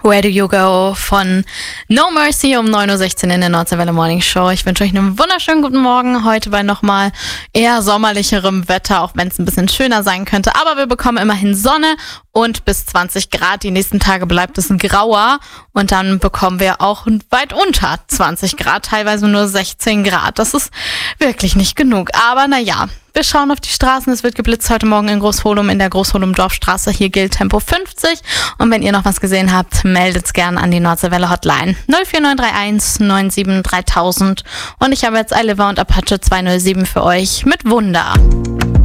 Where Do You Go von No Mercy um 9.16 Uhr in der Nordseewelle Morning Show. Ich wünsche euch einen wunderschönen guten Morgen. Heute bei nochmal eher sommerlicherem Wetter, auch wenn es ein bisschen schöner sein könnte. Aber wir bekommen immerhin Sonne und bis 20 Grad. Die nächsten Tage bleibt es grauer und dann bekommen wir auch weit unter 20 Grad, teilweise nur 16 Grad. Das ist wirklich nicht genug. Aber naja, wir schauen auf die Straßen. Es wird geblitzt heute Morgen in Großholum in der Großholum-Dorfstraße. Hier gilt Tempo 50. Und wenn ihr noch was gesehen habt, meldet's gern an die Nordseewelle Hotline 04931 97 3000. Und ich habe jetzt Iliver und Apache 207 für euch mit Wunder.